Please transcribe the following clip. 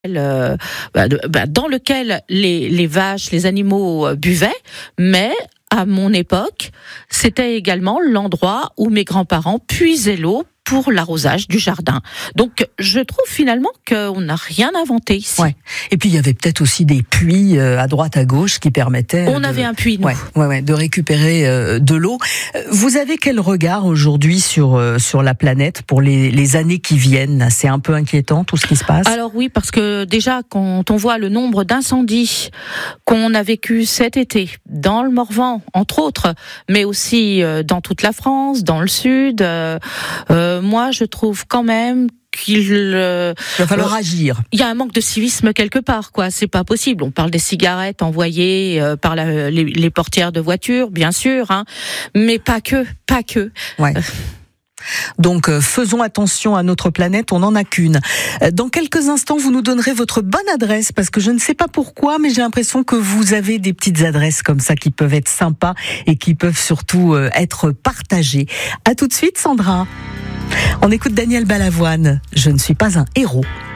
Dans lequel les vaches, les animaux buvaient, mais à mon époque, c'était également l'endroit où mes grands-parents puisaient l'eau pour l'arrosage du jardin. Donc, je trouve finalement qu'on n'a rien inventé ici. Ouais. Et puis, il y avait peut-être aussi des puits à droite, à gauche qui permettaient... On avait un puits, nous. De récupérer de l'eau. Vous avez quel regard aujourd'hui sur la planète pour les années qui viennent? C'est un peu inquiétant, tout ce qui se passe? Alors oui, parce que déjà, quand on voit le nombre d'incendies qu'on a vécu cet été, dans le Morvan, entre autres, mais aussi dans toute la France, dans le Sud, moi, je trouve quand même qu'il va falloir agir. Il y a un manque de civisme quelque part, quoi. C'est pas possible. On parle des cigarettes envoyées par les portières de voitures, bien sûr, hein, mais pas que. Ouais. Donc, faisons attention à notre planète, on n'en a qu'une. Dans quelques instants, vous nous donnerez votre bonne adresse, parce que je ne sais pas pourquoi, mais j'ai l'impression que vous avez des petites adresses comme ça qui peuvent être sympas et qui peuvent surtout être partagées. À tout de suite, Sandra. On écoute Daniel Balavoine. Je ne suis pas un héros.